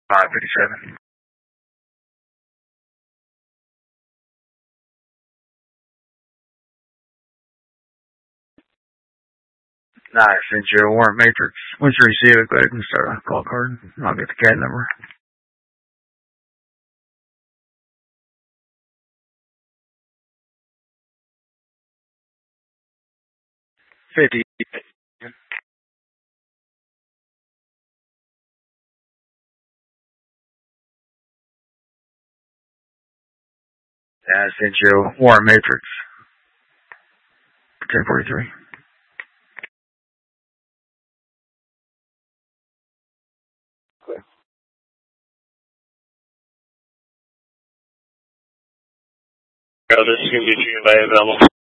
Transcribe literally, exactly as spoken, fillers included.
five fifty-seven. Nice, send you a warrant matrix. Once you receive it, go ahead and start a call card. I'll get the C A D number. fifty. I sent you a warrant matrix. ten forty-three. Clear. This is going to be available.